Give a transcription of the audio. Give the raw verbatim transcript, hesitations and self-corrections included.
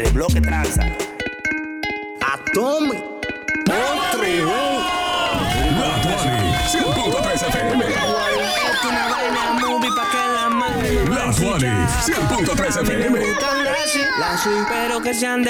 El bloque tranza. Atomic. Potrero. La Tuani, cien punto tres F M. Una vaina movie pa' que la mande. La Tuani, cien punto tres F M. Pero que sean de